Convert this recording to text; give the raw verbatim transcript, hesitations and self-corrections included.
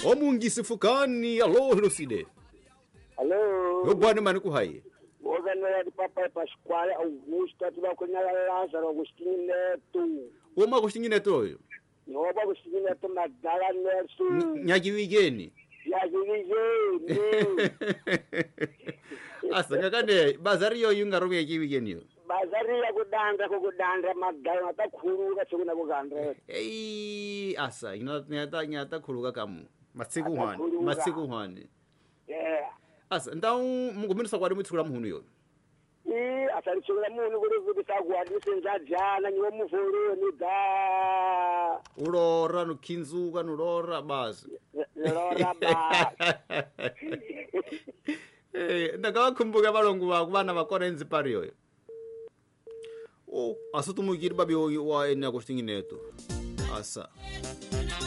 Omungisi fukani, alo Hilofide. Hello. Yo bwana mani kuhaye. Ogana di Papa Pasquale Augusto tuba kunya Lazaro Agustino Neto. Uma Agustino Neto yo. No ba Agustino Neto Magdala Nelson. Nyagi wigeni. Nyagi wigeni. Asa ngakane bazari yo yungarume yagi wigeni yo. Bazari ya kudanda kudanda Magdala atakuruka chukuna kugandra. Ei asa ina nyata nyata kuruka kamu. Matsiku hwane. Matsiku hwane. Yeah. Asa ndau mungumisa kwadi mutsukura muhunu yo. I asari chukura muhunu kuri kudisa kwadi senza jana nyiwo muvuru ni da. Ulora nukinzuka nulora basi. Ulora basi. Eh ndakakumbuka balongo ba kubana bakora enzipari yo. Oh asutumukiri babi wa ene Agustino Neto. Asa.